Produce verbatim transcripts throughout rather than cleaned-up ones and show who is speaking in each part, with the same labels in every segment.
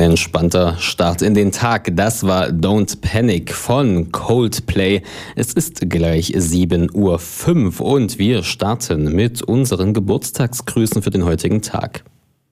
Speaker 1: Entspannter Start in den Tag. Das war Don't Panic von Coldplay. Es ist gleich sieben Uhr fünf und wir starten mit unseren Geburtstagsgrüßen für den heutigen Tag.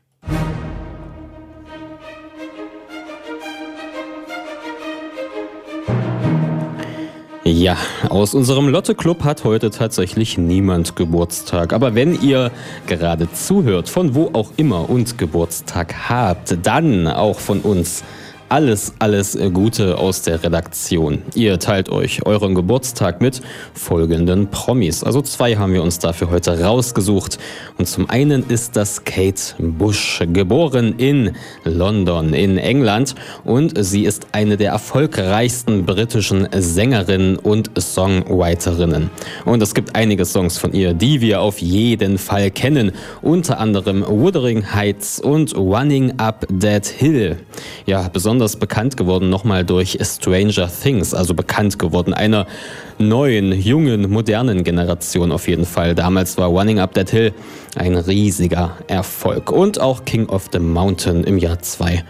Speaker 1: Ja, aus unserem Lotte-Club hat heute tatsächlich niemand Geburtstag. Aber wenn ihr gerade zuhört, von wo auch immer und Geburtstag habt, dann auch von uns alles, alles Gute aus der Redaktion. Ihr teilt euch euren Geburtstag mit folgenden Promis. Also zwei haben wir uns dafür heute rausgesucht. Und zum einen ist das Kate Bush, geboren in London in England. Und sie ist eine der erfolgreichsten britischen Sängerinnen und Songwriterinnen. Und es gibt einige Songs von ihr, die wir auf jeden Fall kennen. Unter anderem Wuthering Heights und Running Up That Hill. Ja, besonders Besonders bekannt geworden nochmal durch Stranger Things, also bekannt geworden einer neuen, jungen, modernen Generation auf jeden Fall. Damals war Running Up That Hill ein riesiger Erfolg und auch King of the Mountain im Jahr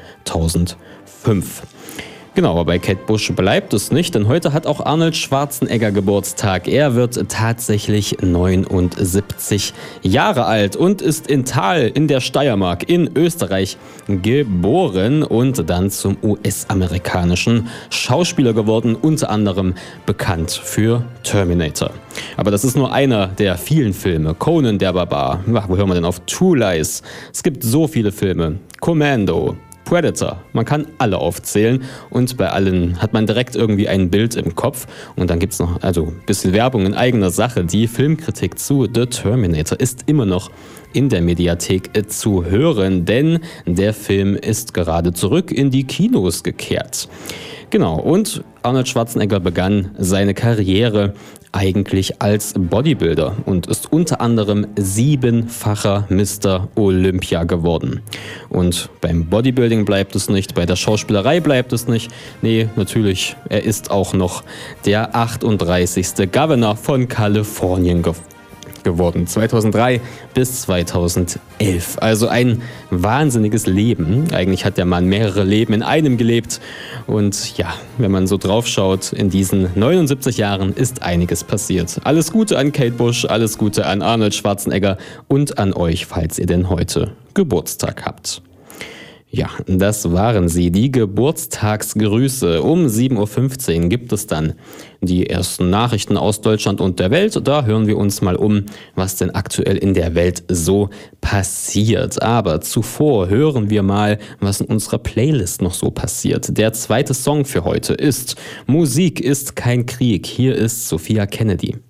Speaker 1: zweitausendfünf. Genau, aber bei Kate Bush bleibt es nicht, denn heute hat auch Arnold Schwarzenegger Geburtstag. Er wird tatsächlich neunundsiebzig Jahre alt und ist in Thal in der Steiermark in Österreich geboren und dann zum U S-amerikanischen Schauspieler geworden, unter anderem bekannt für Terminator. Aber das ist nur einer der vielen Filme. Conan der Barbar, wo hören wir denn auf? True Lies. Es gibt so viele Filme. Commando. Predator. Man kann alle aufzählen und bei allen hat man direkt irgendwie ein Bild im Kopf. Und dann gibt es noch also ein bisschen Werbung in eigener Sache. Die Filmkritik zu The Terminator ist immer noch in der Mediathek zu hören, denn der Film ist gerade zurück in die Kinos gekehrt. Genau, und Arnold Schwarzenegger begann seine Karriere eigentlich als Bodybuilder und ist unter anderem siebenfacher Mister Olympia geworden. Und beim Bodybuilding bleibt es nicht, bei der Schauspielerei bleibt es nicht. Nee, natürlich, er ist auch noch der achtunddreißigste Governor von Kalifornien geworden. geworden, zweitausenddrei bis zweitausendelf. Also ein wahnsinniges Leben. Eigentlich hat der Mann mehrere Leben in einem gelebt. Und ja, wenn man so drauf schaut, in diesen neunundsiebzig Jahren ist einiges passiert. Alles Gute an Kate Bush, alles Gute an Arnold Schwarzenegger und an euch, falls ihr denn heute Geburtstag habt. Ja, das waren sie, die Geburtstagsgrüße. Um sieben Uhr fünfzehn gibt es dann die ersten Nachrichten aus Deutschland und der Welt. Da hören wir uns mal um, was denn aktuell in der Welt so passiert. Aber zuvor hören wir mal, was in unserer Playlist noch so passiert. Der zweite Song für heute ist Musik ist kein Krieg. Hier ist Sophia Kennedy.